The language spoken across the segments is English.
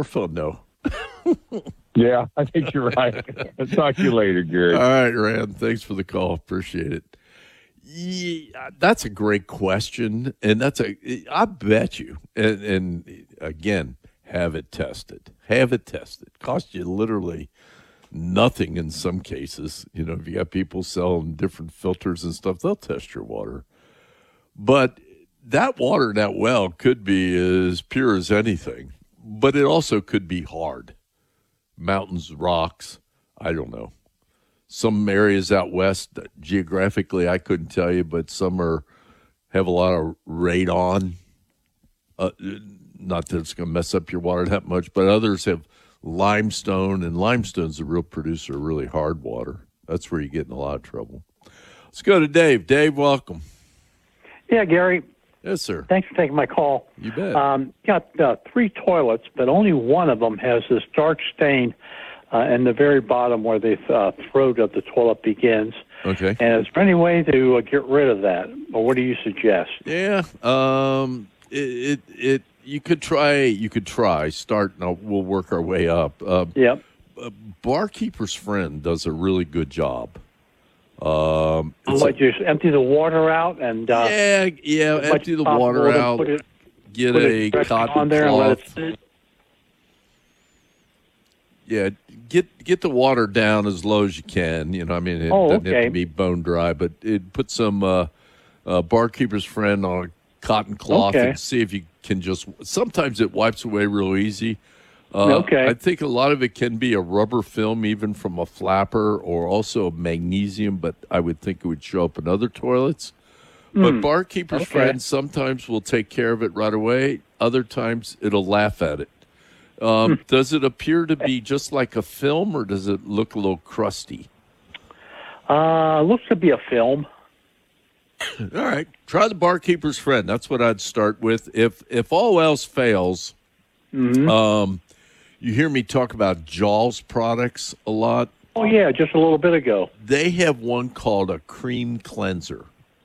more fun, though. Yeah, I think you're right. I'll talk to you later, Gary. All right, Rand. Thanks for the call. Appreciate it. Yeah, that's a great question, and I bet you, and again, have it tested. Have it tested. Cost you literally nothing in some cases. You know, if you got people selling different filters and stuff, they'll test your water. But that water in that well could be as pure as anything, but it also could be hard. Mountains, rocks, I don't know. Some areas out west, geographically, I couldn't tell you, but some have a lot of radon. Not that it's going to mess up your water that much, but others have limestone, and limestone's a real producer of really hard water. That's where you get in a lot of trouble. Let's go to Dave. Dave, welcome. Yeah, Gary. Yes, sir. Thanks for taking my call. You bet. Got 3 toilets, but only one of them has this dark stain in the very bottom where the throat of the toilet begins. Okay. And is there any way to get rid of that, or what do you suggest? Yeah. You could try. Start. Now we'll work our way up. Yep. Barkeeper's Friend does a really good job. Just empty the water out and empty the water out. Get a cotton on there cloth. and let it sit. Yeah, get the water down as low as you can. You know, I mean, it doesn't have to be bone dry, but put some Barkeeper's Friend on a cotton cloth and see if you can just. Sometimes it wipes away real easy. I think a lot of it can be a rubber film, even from a flapper, or also a magnesium, but I would think it would show up in other toilets. But Barkeeper's Friend sometimes will take care of it right away. Other times it'll laugh at it. Does it appear to be just like a film, or does it look a little crusty? Looks to be a film. All right. Try the Barkeeper's Friend. That's what I'd start with. If all else fails, you hear me talk about Jaws products a lot. Oh, yeah, just a little bit ago. They have one called a cream cleanser.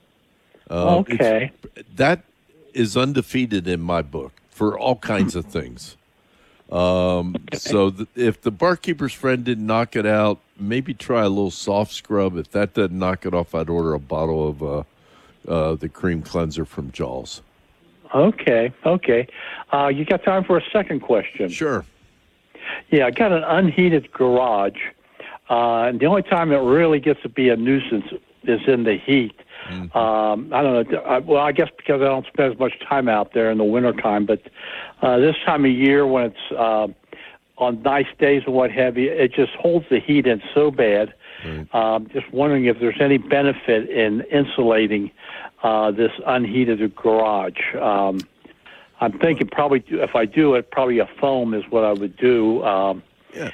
That is undefeated in my book for all kinds of things. So if the Barkeeper's Friend didn't knock it out, maybe try a little soft scrub. If that doesn't knock it off, I'd order a bottle of the cream cleanser from Jaws. Okay. You got time for a second question? Sure. Yeah, I got an unheated garage. And the only time it really gets to be a nuisance is in the heat. I don't know. I guess because I don't spend as much time out there in the wintertime, but this time of year when it's on nice days and what have you, it just holds the heat in so bad. Just wondering if there's any benefit in insulating this unheated garage. I'm thinking probably if I do it, probably a foam is what I would do. Or is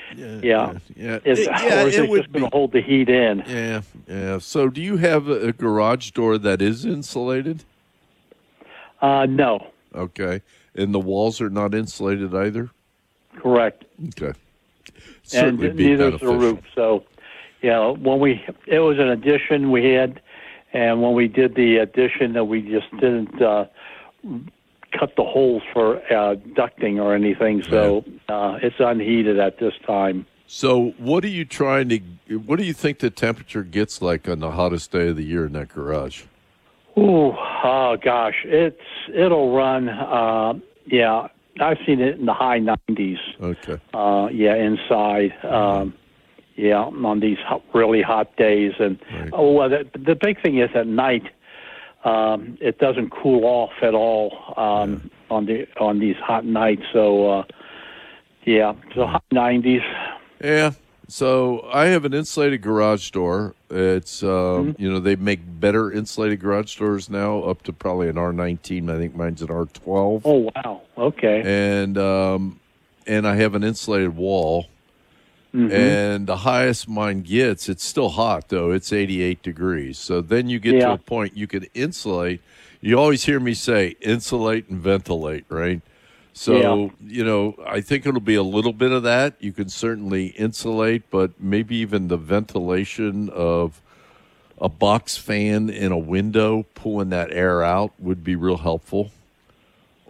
it just going to hold the heat in? Yeah. So do you have a garage door that is insulated? No. Okay. And the walls are not insulated either? Correct. Okay. Certainly and neither is the roof. So, it was an addition we had, and when we did the addition, that we just didn't cut the holes for ducting or anything. So it's unheated at this time. So what are you what do you think the temperature gets like on the hottest day of the year in that garage? Oh gosh, it'll run. I've seen it in the high 90s. Okay. Inside. On these really hot days, and the big thing is at night, it doesn't cool off at all on these hot nights. So high 90s. Yeah. So I have an insulated garage door. It's they make better insulated garage doors now, up to probably an R19. I think mine's an R12. Oh wow. Okay. And I have an insulated wall. And the highest mine gets, it's still hot though. It's 88 degrees. So then you get to a point you can insulate. You always hear me say insulate and ventilate, right? So, I think it'll be a little bit of that. You can certainly insulate, but maybe even the ventilation of a box fan in a window, pulling that air out would be real helpful.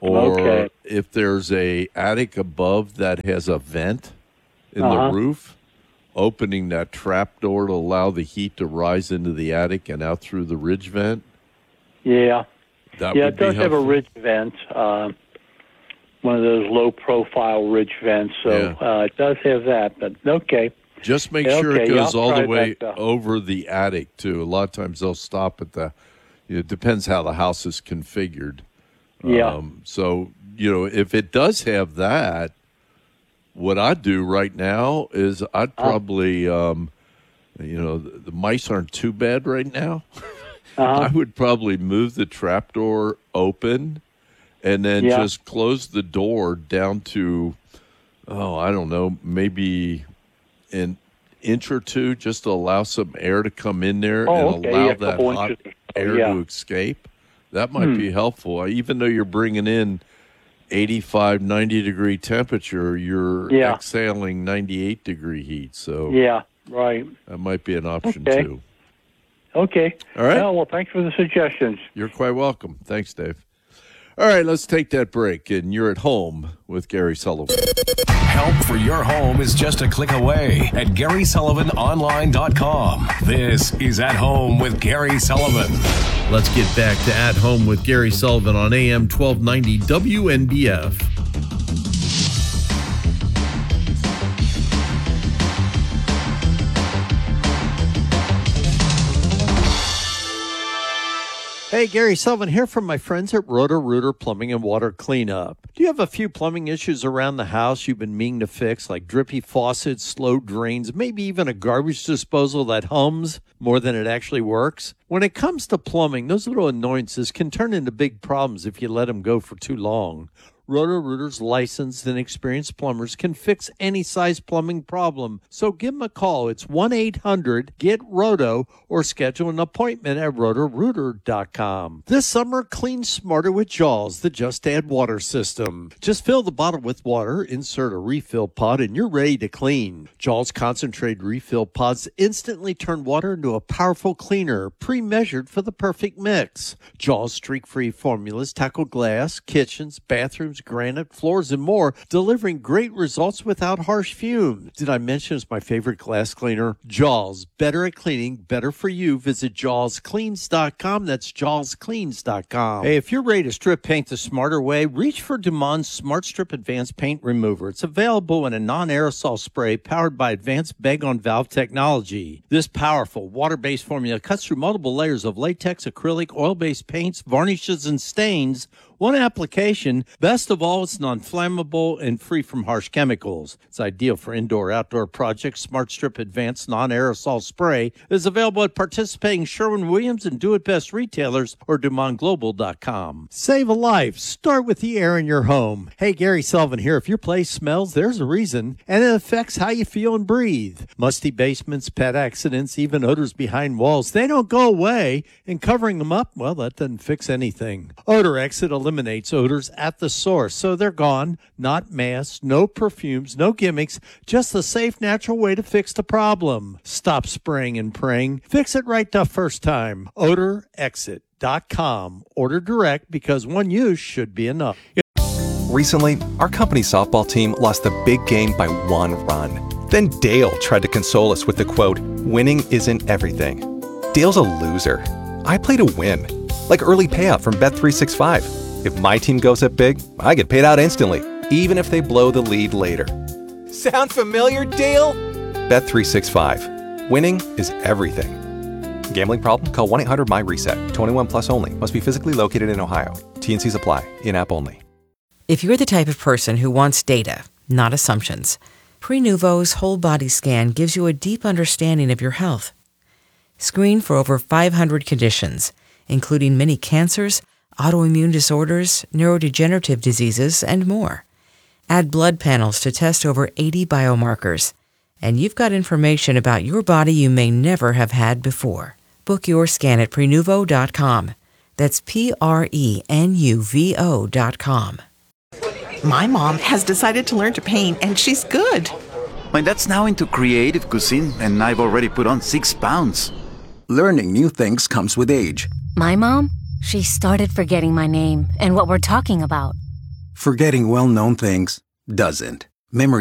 or if there's a attic above that has a vent in the roof, opening that trap door to allow the heat to rise into the attic and out through the ridge vent. Yeah. That yeah, would it does be have a helpful. ridge vent, one of those low-profile ridge vents. So it does have that, but okay. Just make sure it goes I'll all the try way that, over the attic, too. A lot of times they'll stop at it depends how the house is configured. Yeah. So, if it does have that, what I'd do right now is I'd probably, the mice aren't too bad right now. I would probably move the trapdoor open and then just close the door down to, I don't know, maybe an inch or two, just to allow some air to come in there and allow that hot air to escape. That might be helpful. Even though you're bringing in 85, 90-degree temperature, you're exhaling 98-degree heat. So that might be an option too. Okay. All right. Well, thanks for the suggestions. You're quite welcome. Thanks, Dave. All right, let's take that break, and you're at home with Gary Sullivan. Help for your home is just a click away at GarySullivanOnline.com. This is At Home with Gary Sullivan. Let's get back to At Home with Gary Sullivan on AM 1290 WNBF. Hey, Gary Sullivan here from my friends at Roto-Rooter Plumbing and Water Cleanup. Do you have a few plumbing issues around the house you've been meaning to fix, like drippy faucets, slow drains, maybe even a garbage disposal that hums more than it actually works? When it comes to plumbing, those little annoyances can turn into big problems if you let them go for too long. Roto-Rooter's licensed and experienced plumbers can fix any size plumbing problem. So give them a call. It's 1-800-GET-ROTO or schedule an appointment at rotorooter.com. This summer, clean smarter with Jaws, the Just Add Water system. Just fill the bottle with water, insert a refill pod, and you're ready to clean. Jaws concentrated refill pods instantly turn water into a powerful cleaner, pre-measured for the perfect mix. Jaws streak-free formulas tackle glass, kitchens, bathrooms, granite, floors, and more, delivering great results without harsh fumes. Did I mention it's my favorite glass cleaner? Jaws, better at cleaning, better for you. Visit JawsCleans.com. That's JawsCleans.com. Hey, if you're ready to strip paint the smarter way, reach for Dumont Smart Strip Advanced Paint Remover. It's available in a non-aerosol spray powered by advanced bag-on-valve technology. This powerful water-based formula cuts through multiple layers of latex, acrylic, oil-based paints, varnishes, and stains. One application. Best of all, it's non-flammable and free from harsh chemicals. It's ideal for indoor-outdoor projects. Smart Strip Advanced Non-Aerosol Spray is available at participating Sherwin-Williams and Do It Best retailers or DumontGlobal.com. Save a life. Start with the air in your home. Hey, Gary Sullivan here. If your place smells, there's a reason, and it affects how you feel and breathe. Musty basements, pet accidents, even odors behind walls, they don't go away, and covering them up, well, that doesn't fix anything. Odor Exit eliminates odors at the source, so they're gone. Not masks, no perfumes, no gimmicks, just the safe, natural way to fix the problem. Stop spraying and praying. Fix it right the first time. OdorExit.com. Order direct because one use should be enough. Recently, our company softball team lost the big game by 1 run. Then Dale tried to console us with the quote, "Winning isn't everything." Dale's a loser. I play to win. Like early payout from Bet365. If my team goes up big, I get paid out instantly, even if they blow the lead later. Sound familiar, Dale? Bet365. Winning is everything. Gambling problem? Call 1-800-MY-RESET. 21 plus only. Must be physically located in Ohio. T&Cs apply. In-app only. If you're the type of person who wants data, not assumptions, Prenuvo's whole body scan gives you a deep understanding of your health. Screen for over 500 conditions, including many cancers, autoimmune disorders, neurodegenerative diseases, and more. Add blood panels to test over 80 biomarkers, and you've got information about your body you may never have had before. Book your scan at Prenuvo.com. That's Prenuvo.com. My mom has decided to learn to paint, and she's good. My dad's now into creative cuisine, and I've already put on 6 pounds. Learning new things comes with age. My mom? She started forgetting my name and what we're talking about. Forgetting well-known things doesn't. Memory